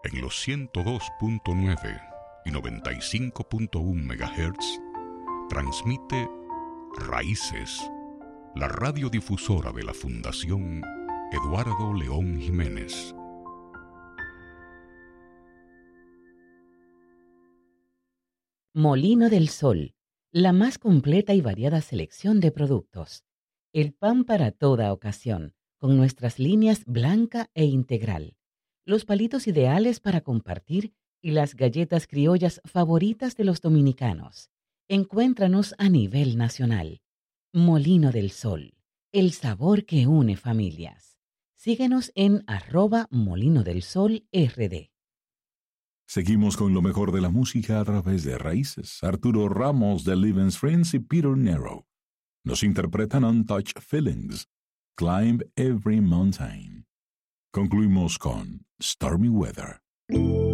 En los 102.9 y 95.1 MHz transmite Raíces, la radiodifusora de la Fundación Eduardo León Jiménez. Molino del Sol, la más completa y variada selección de productos. El pan para toda ocasión, con nuestras líneas blanca e integral. Los palitos ideales para compartir y las galletas criollas favoritas de los dominicanos. Encuéntranos a nivel nacional. Molino del Sol, el sabor que une familias. Síguenos en @MolinoDelSolRD. Seguimos con lo mejor de la música a través de Raíces. Arturo Ramos de Living Friends y Peter Nero nos interpretan Untouched Feelings, Climb Every Mountain. Concluimos con Stormy Weather.